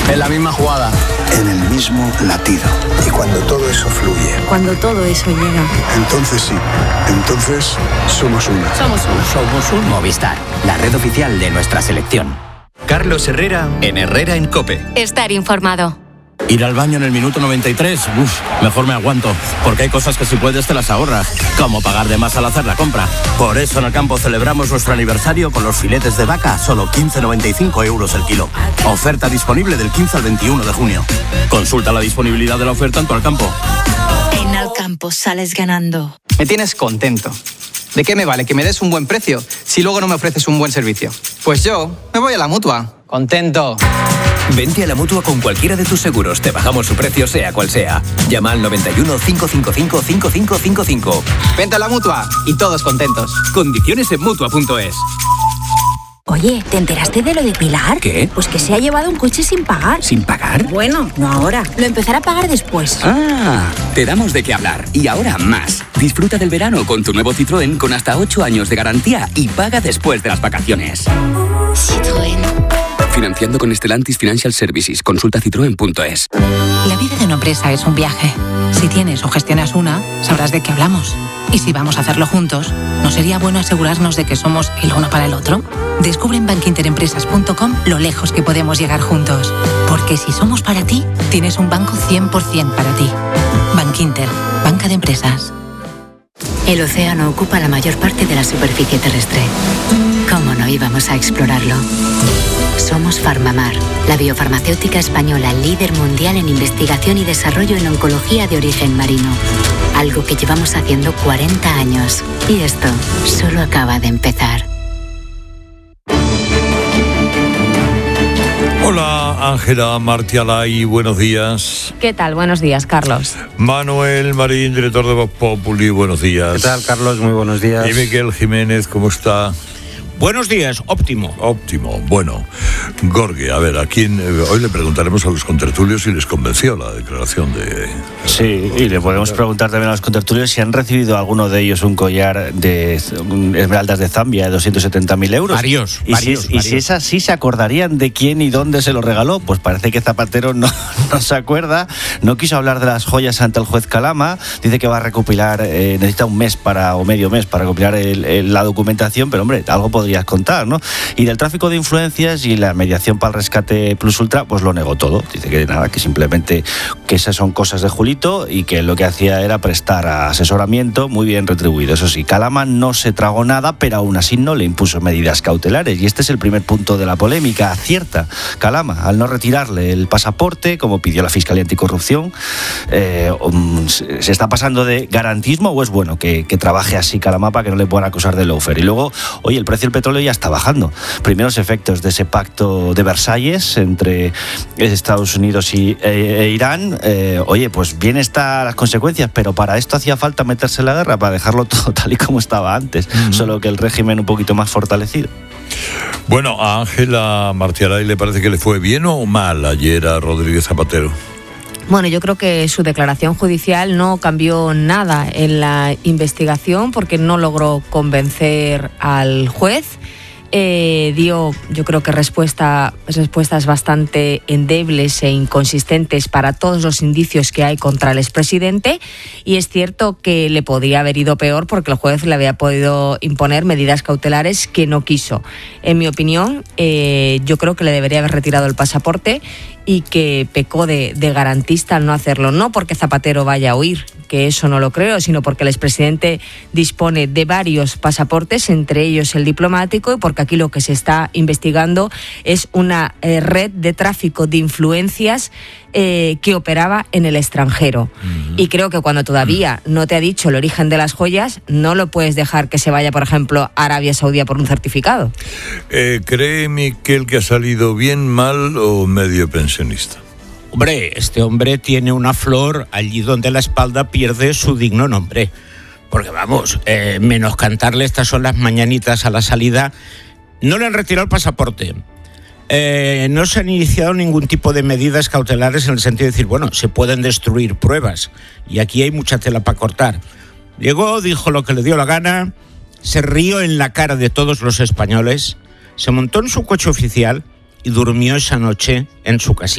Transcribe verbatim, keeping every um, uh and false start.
En la misma jugada. En el mismo latido. Y cuando todo eso fluye. Cuando todo eso llega. Entonces sí. Entonces somos uno. Somos uno. Somos un Movistar, la red oficial de nuestra selección. Carlos Herrera en Herrera en COPE. Estar informado. Ir al baño en el minuto noventa y tres, uff, mejor me aguanto, porque hay cosas que si puedes te las ahorras, como pagar de más al hacer la compra. Por eso en el campo celebramos nuestro aniversario con los filetes de vaca a solo quince noventa y cinco euros el kilo. Oferta disponible del quince al veintiuno de junio. Consulta la disponibilidad de la oferta en tu Alcampo. En Alcampo sales ganando. Me tienes contento. ¿De qué me vale que me des un buen precio si luego no me ofreces un buen servicio? Pues yo me voy a la Mutua. Contento. Vente a la Mutua con cualquiera de tus seguros. Te bajamos su precio sea cual sea. Llama al noventa y uno, cinco cinco cinco, cinco cinco cinco cinco. Vente a la Mutua y todos contentos. Condiciones en Mutua punto es. Oye, ¿te enteraste de lo de Pilar? ¿Qué? Pues que se ha llevado un coche sin pagar. ¿Sin pagar? Bueno, no ahora. Lo empezará a pagar después. Ah, te damos de qué hablar. Y ahora más. Disfruta del verano con tu nuevo Citroën con hasta ocho años de garantía y paga después de las vacaciones. Citroën. Financiando con Stellantis Financial Services. Consulta citroen punto es. La vida de una empresa es un viaje. Si tienes o gestionas una, sabrás de qué hablamos. Y si vamos a hacerlo juntos, ¿no sería bueno asegurarnos de que somos el uno para el otro? Descubre en bankinterempresas punto com lo lejos que podemos llegar juntos. Porque si somos para ti, tienes un banco cien por ciento para ti. Bankinter, banca de empresas. El océano ocupa la mayor parte de la superficie terrestre. ¿Cómo no íbamos a explorarlo? Somos Farmamar, la biofarmacéutica española líder mundial en investigación y desarrollo en oncología de origen marino. Algo que llevamos haciendo cuarenta años. Y esto solo acaba de empezar. Hola, Ángela Martialay, buenos días. ¿Qué tal? Buenos días, Carlos. Manuel Marín, director de Voz Populi, buenos días. ¿Qué tal, Carlos? Muy buenos días. Y Miguel Jiménez, ¿cómo está? Buenos días, óptimo. Óptimo, bueno. Gorge, a ver, ¿a quién? Hoy le preguntaremos a los contertulios si les convenció la declaración de... Sí, y le podemos preguntar también a los contertulios si han recibido alguno de ellos un collar de esmeraldas de Zambia de doscientos setenta mil euros. Varios, y, varios, si, varios. y si es así, ¿se acordarían de quién y dónde se lo regaló? Pues parece que Zapatero no, no se acuerda, no quiso hablar de las joyas ante el juez Calama, dice que va a recopilar, eh, necesita un mes para o medio mes para recopilar el, el, la documentación, pero hombre, algo podría contar, ¿no? Y del tráfico de influencias y la mediación para el rescate plus ultra, pues lo negó todo. Dice que nada, que simplemente que esas son cosas de Julito y que lo que hacía era prestar asesoramiento muy bien retribuido. Eso sí, Calama no se tragó nada, pero aún así no le impuso medidas cautelares. Y este es el primer punto de la polémica. Acierta Calama al no retirarle el pasaporte, como pidió la Fiscalía Anticorrupción. Eh, ¿Se está pasando de garantismo o es bueno que, que trabaje así Calama para que no le puedan acusar de lawfare? Y luego, oye, el precio del petróleo ya está bajando. Primeros efectos de ese pacto de Versalles entre Estados Unidos y e, e Irán. Eh, oye, pues bien están las consecuencias, pero para esto hacía falta meterse en la guerra, para dejarlo todo tal y como estaba antes, uh-huh. Solo que el régimen un poquito más fortalecido. Bueno, a Ángela Martialay le parece que le fue bien o mal ayer a Rodríguez Zapatero. Bueno, yo creo que su declaración judicial no cambió nada en la investigación porque no logró convencer al juez. Eh, dio, yo creo que respuesta, respuestas bastante endebles e inconsistentes para todos los indicios que hay contra el expresidente, y es cierto que le podría haber ido peor porque el juez le había podido imponer medidas cautelares que no quiso. En mi opinión, eh, yo creo que le debería haber retirado el pasaporte y que pecó de, de garantista al no hacerlo, no porque Zapatero vaya a huir, que eso no lo creo, sino porque el expresidente dispone de varios pasaportes, entre ellos el diplomático, y porque aquí lo que se está investigando es una eh, red de tráfico de influencias eh, que operaba en el extranjero. Uh-huh. Y creo que cuando todavía no te ha dicho el origen de las joyas, no lo puedes dejar que se vaya, por ejemplo, a Arabia Saudí por un certificado. Eh, ¿Cree Miquel que ha salido bien, mal o medio pensionista? Hombre, este hombre tiene una flor allí donde la espalda pierde su digno nombre. Porque vamos, eh, menos cantarle estas son las mañanitas a la salida, no le han retirado el pasaporte. Eh, no se han iniciado ningún tipo de medidas cautelares en el sentido de decir, bueno, se pueden destruir pruebas y aquí hay mucha tela para cortar. Llegó, dijo lo que le dio la gana, se rió en la cara de todos los españoles, se montó en su coche oficial y durmió esa noche en su casita.